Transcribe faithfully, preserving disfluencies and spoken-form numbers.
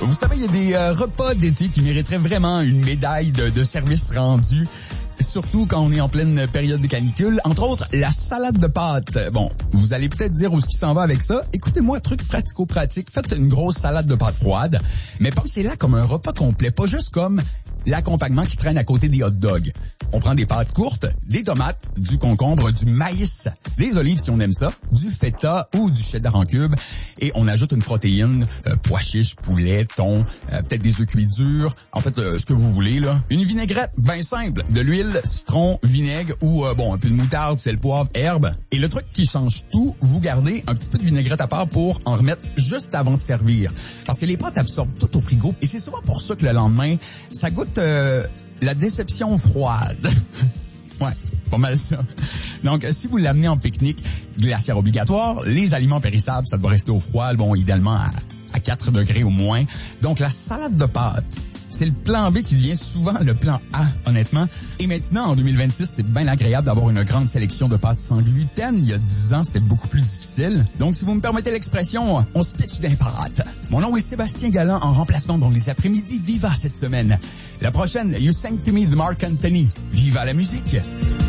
Vous savez, il y a des euh, repas d'été qui mériteraient vraiment une médaille de, de service rendu, surtout quand on est en pleine période de canicule. Entre autres, la salade de pâtes. Bon, vous allez peut-être dire où ce qui s'en va avec ça. Écoutez-moi, truc pratico-pratique. Faites une grosse salade de pâtes froides, mais pensez-la comme un repas complet, pas juste comme l'accompagnement qui traîne à côté des hot dogs. On prend des pâtes courtes, des tomates, du concombre, du maïs, des olives si on aime ça, du feta ou du cheddar en cube, et on ajoute une protéine, euh, pois chiches, poulet, thon, euh, peut-être des œufs cuits durs, en fait, euh, ce que vous voulez, là. Une vinaigrette, bien simple, de l'huile, citron, vinaigre ou, euh, bon, un peu de moutarde, sel, poivre, herbe. Et le truc qui change tout, vous gardez un petit peu de vinaigrette à part pour en remettre juste avant de servir. Parce que les pâtes absorbent tout au frigo, et c'est souvent pour ça que le lendemain, ça goûte euh, la déception froide. Ouais, pas mal ça. Donc, si vous l'amenez en pique-nique, glacière obligatoire, les aliments périssables, ça doit rester au froid, bon, idéalement à, à quatre degrés au moins. Donc, la salade de pâtes, c'est le plan B qui devient souvent le plan A, honnêtement. Et maintenant, en deux mille vingt-six, c'est bien agréable d'avoir une grande sélection de pâtes sans gluten. Il y a dix ans, c'était beaucoup plus difficile. Donc, si vous me permettez l'expression, on se pitch d'un pâtes. Mon nom est Sébastien Galland, en remplacement dans les après-midi. Viva cette semaine. La prochaine, You Sang to Me de Mark Anthony. Viva la musique!